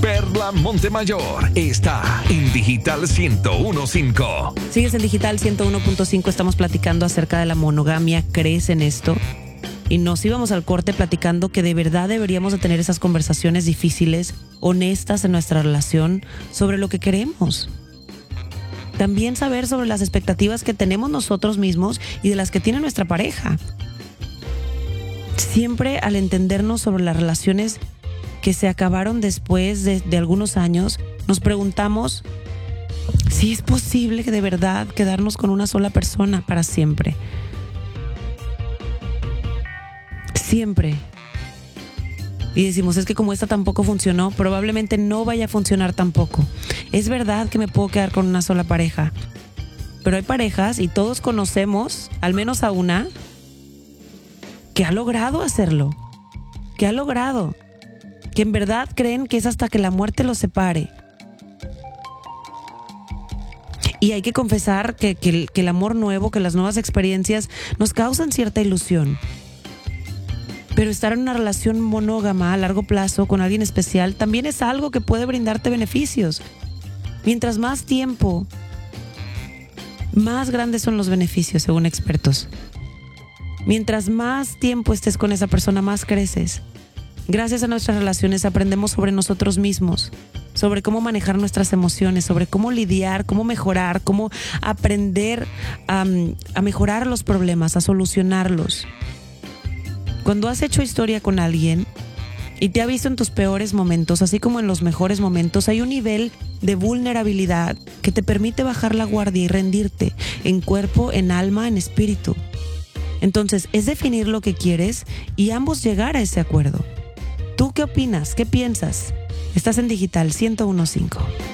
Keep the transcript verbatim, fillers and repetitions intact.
Perla Montemayor está en Digital ciento uno punto cinco. Sigues en Digital ciento uno punto cinco, estamos platicando acerca de la monogamia. ¿Crees en esto? Y nos íbamos al corte platicando que de verdad deberíamos de tener esas conversaciones difíciles, honestas en nuestra relación, sobre lo que queremos. También saber sobre las expectativas que tenemos nosotros mismos y de las que tiene nuestra pareja. Siempre al entendernos sobre las relaciones que se acabaron después de, de algunos años, nos preguntamos si es posible que de verdad quedarnos con una sola persona para siempre. Siempre. Y decimos, es que como esta tampoco funcionó, probablemente no vaya a funcionar tampoco. Es verdad que me puedo quedar con una sola pareja, pero hay parejas, y todos conocemos al menos a una, que ha logrado hacerlo, que ha logrado, que en verdad creen que es hasta que la muerte los separe. Y hay que confesar que, que, el, que el amor nuevo, que las nuevas experiencias nos causan cierta ilusión. Pero estar en una relación monógama a largo plazo con alguien especial también es algo que puede brindarte beneficios. Mientras más tiempo, más grandes son los beneficios, según expertos. Mientras más tiempo estés con esa persona, más creces. Gracias a nuestras relaciones aprendemos sobre nosotros mismos, sobre cómo manejar nuestras emociones, sobre cómo lidiar, cómo mejorar, cómo aprender a, a mejorar los problemas, a solucionarlos. Cuando has hecho historia con alguien y te ha visto en tus peores momentos, así como en los mejores momentos, hay un nivel de vulnerabilidad que te permite bajar la guardia y rendirte en cuerpo, en alma, en espíritu. Entonces, es definir lo que quieres y ambos llegar a ese acuerdo. ¿Tú qué opinas? ¿Qué piensas? Estás en Digital ciento uno punto cinco.